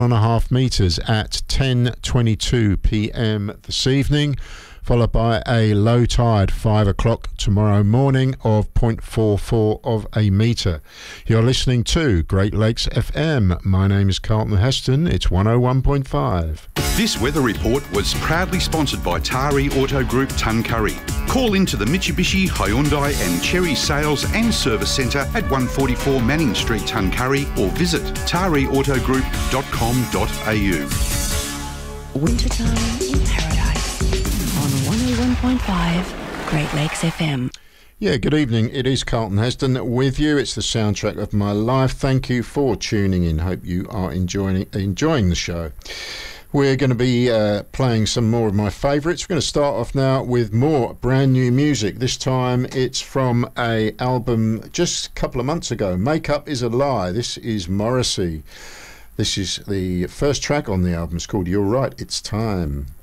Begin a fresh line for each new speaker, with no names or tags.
meters at 10:22 p.m. this evening, followed by a low tide 5 o'clock tomorrow morning of 0.44 of a metre. You're listening to Great Lakes FM. My name is Carlton Heston. It's 101.5.
This weather report was proudly sponsored by Tari Auto Group Tuncurry. Call into the Mitsubishi, Hyundai and Chery Sales and Service Centre at 144 Manning Street, Tuncurry, or visit tariautogroup.com.au.
Wintertime in Paradise on 101.5 Great Lakes FM.
Yeah, good evening. It is Carlton Heston with you. It's the soundtrack of my life. Thank you for tuning in. Hope you are enjoying the show. We're going to be playing some more of my favourites. We're going to start off now with more brand new music. This time it's from a album just a couple of months ago. Makeup is a Lie. This is Morrissey. This is the first track on the album. It's called You're Right, It's Time.